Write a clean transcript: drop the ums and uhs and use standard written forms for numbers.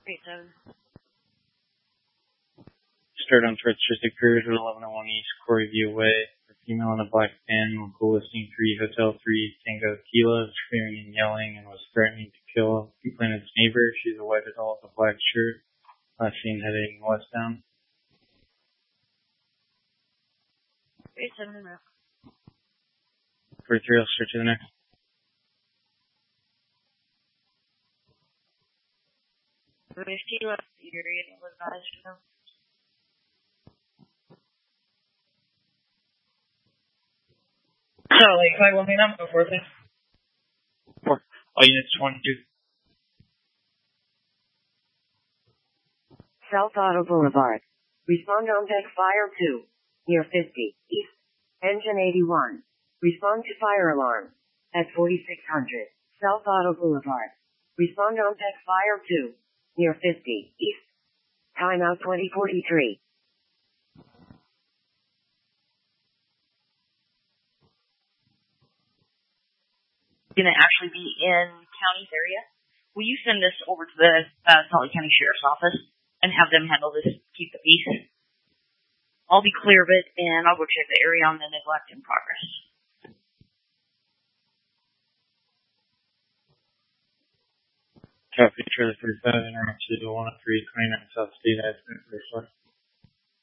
37. Start on towards Tristic Cruise at 1101 East, Corey View Way. A female in a black van, local listing 3, Hotel 3, Tango Tequila, was screaming and yelling and was threatening to kill complainant's neighbor. She's a white adult with a black shirt. Last seen heading westbound. 37 and up. 43, I'll switch to the next. If she left the area, it was advised to them. Charlie, 518, I'm go for it. 4. All units 1 2. South Auto Boulevard. Respond on deck fire 2. Near 50. East. Engine 81. Respond to fire alarm. At 4600. South Auto Boulevard. Respond on deck fire 2. Near 50. East. Timeout 2043. Going to actually be in county's area. Will you send this over to the Salt Lake County Sheriff's Office and have them handle this? Keep the peace. I'll be clear of it, and I'll go check the area on the neglect in progress. Copy, Trailer 35, interrupt to 103, 29 South State, estimate 34.